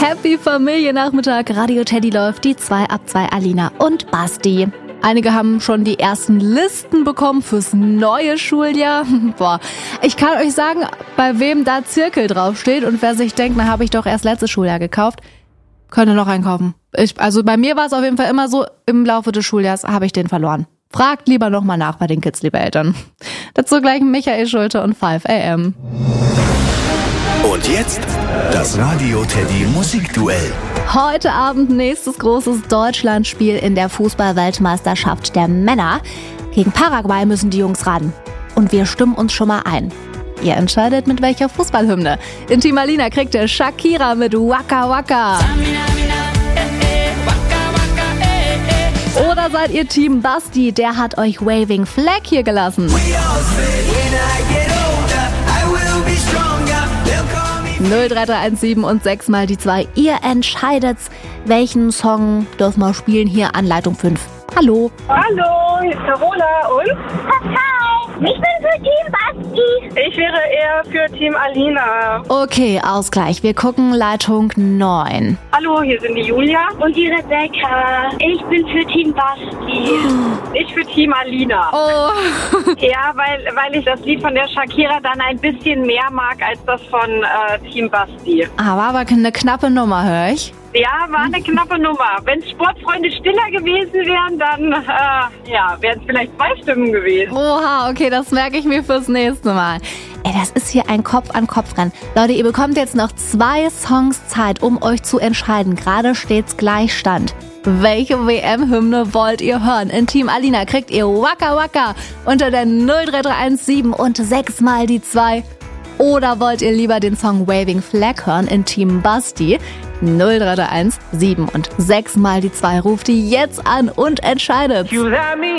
Happy Familiennachmittag. Radio Teddy läuft die 2 ab 2 Alina und Basti. Einige haben schon die ersten Listen bekommen fürs neue Schuljahr. Boah, ich kann euch sagen, bei wem da Zirkel draufsteht und wer sich denkt, na, habe ich doch erst letztes Schuljahr gekauft, könnte noch einkaufen. Also bei mir war es auf jeden Fall immer so, im Laufe des Schuljahres habe ich den verloren. Fragt lieber nochmal nach bei den Kids, liebe Eltern. Dazu gleich Michael Schulte und 5 AM. Und jetzt das Radio Teddy Musikduell. Heute Abend nächstes großes Deutschlandspiel in der Fußball-Weltmeisterschaft der Männer. Gegen Paraguay müssen die Jungs ran. Und wir stimmen uns schon mal ein. Ihr entscheidet mit welcher Fußballhymne. In Team Alina kriegt ihr Shakira mit Waka Waka. Oder seid ihr Team Basti, der hat euch Waving Flag hier gelassen. 03317 und 6 mal die 2. Ihr entscheidet's, welchen Song dürfen wir spielen hier an Leitung 5. Hallo. Hallo, hier ist Carola und? Hi, ich bin für Team Basti. Ich wäre eher für Team Alina. Okay, Ausgleich. Wir gucken Leitung 9. Hallo, hier sind die Julia. Und die Rebecca. Ich bin für Team Basti. Ich für Team Alina. Oh. Ja, weil ich das Lied von der Shakira dann ein bisschen mehr mag als das von Team Basti. War aber eine knappe Nummer, höre ich. Ja, war eine knappe Nummer. Wenn Sportfreunde stiller gewesen wären, dann wären es vielleicht 2 Stimmen gewesen. Oha, okay, das merke ich mir fürs nächste Mal. Ey, das ist hier ein Kopf-an-Kopf-Rennen. Leute, ihr bekommt jetzt noch 2 Songs Zeit, um euch zu entscheiden. Gerade steht's Gleichstand. Welche WM-Hymne wollt ihr hören? In Team Alina kriegt ihr Waka Waka unter der 03317 und 6 mal die 2. Oder wollt ihr lieber den Song Waving Flag hören in Team Basti? 03317 und 6 mal die 2 ruft die jetzt an und entscheidet. You let me